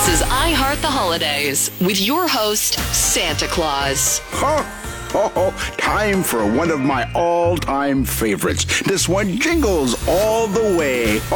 This is I Heart the Holidays with your host, Santa Claus. Time for one of my all-time favorites. This one jingles all the way.